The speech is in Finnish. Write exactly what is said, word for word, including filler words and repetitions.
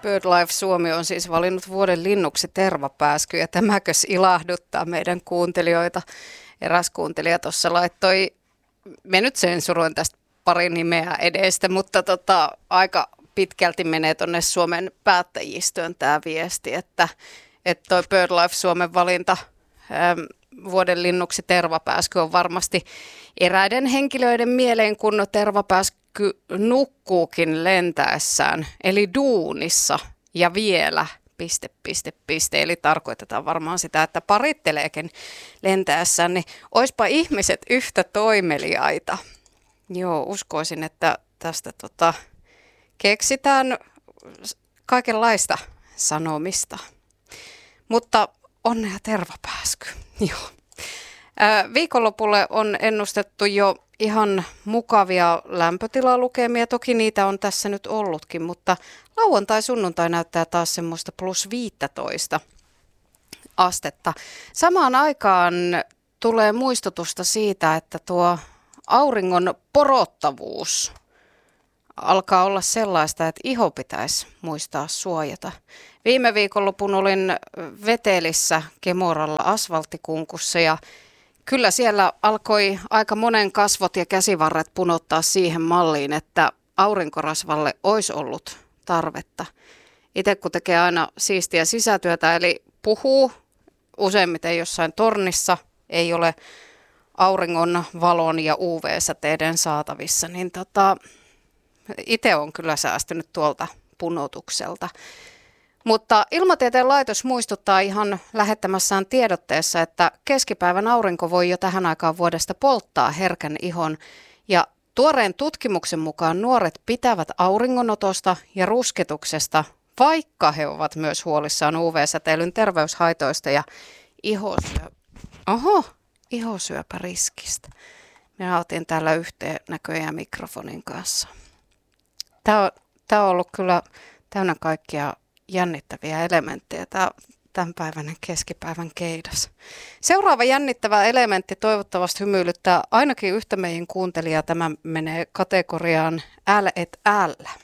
BirdLife Suomi on siis valinnut vuoden linnuksi tervapääsky, ja tämäkös ilahduttaa meidän kuuntelijoita. Eräs kuuntelija tuossa laittoi, me nyt sensuroin tästä pari nimeä edestä, mutta tota, aika pitkälti menee tuonne Suomen päättäjistöön tämä viesti, että, että toi BirdLife Suomen valinta ähm, vuoden linnuksi tervapääsky on varmasti eräiden henkilöiden mieleen, kun tervapääsky nukkuukin lentäessään, eli duunissa ja vielä piste, piste, piste, eli tarkoitetaan varmaan sitä, että paritteleekin lentäessään, niin oispa ihmiset yhtä toimeliaita. Joo, uskoisin, että tästä tota, keksitään kaikenlaista sanomista, mutta onnea tervapääsky. Joo. Viikonlopulle on ennustettu jo ihan mukavia lämpötilalukemia. Toki niitä on tässä nyt ollutkin, mutta lauantai-sunnuntai näyttää taas semmoista plus viisitoista astetta. Samaan aikaan tulee muistutusta siitä, että tuo auringon porottavuus alkaa olla sellaista, että iho pitäisi muistaa suojata. Viime viikonlopun olin Vetelissä Kemoralla asfalttikunkussa ja kyllä siellä alkoi aika monen kasvot ja käsivarret punottaa siihen malliin, että aurinkorasvalle olisi ollut tarvetta. Itse kun tekee aina siistiä sisätyötä, eli puhuu useimmiten jossain tornissa, ei ole auringon valon ja U V-säteiden saatavissa, niin tota, itse olen kyllä säästynyt tuolta punotukselta. Mutta Ilmatieteen laitos muistuttaa ihan lähettämässään tiedotteessa, että keskipäivän aurinko voi jo tähän aikaan vuodesta polttaa herkän ihon. Ja tuoreen tutkimuksen mukaan nuoret pitävät auringonotosta ja rusketuksesta, vaikka he ovat myös huolissaan U V-säteilyn terveyshaitoista ja ihosyö... Oho, ihosyöpäriskistä. Minä otin täällä yhteen näköjään mikrofonin kanssa. Tämä on, tämä on ollut kyllä täynnä kaikkia jännittäviä elementtejä. Tämä tämänpäiväinen keskipäivän keidas. Seuraava jännittävä elementti toivottavasti hymyilyttää ainakin yhtä meidän kuuntelijaa. Tämä menee kategoriaan L et L.